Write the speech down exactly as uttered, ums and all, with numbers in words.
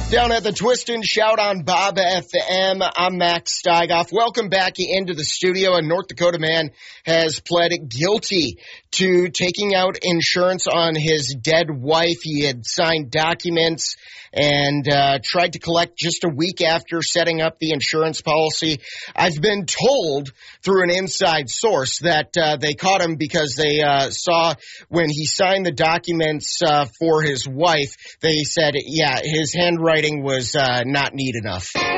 Down at the Twist and Shout on Bob F M, I'm Max Steigoff. Welcome back into the studio. A North Dakota man has pled guilty to taking out insurance on his dead wife. He had signed documents and uh, tried to collect just a week after setting up the insurance policy. I've been told through an inside source that uh, they caught him because they uh, saw when he signed the documents uh, for his wife, they said, yeah, his handwriting was uh, not neat enough.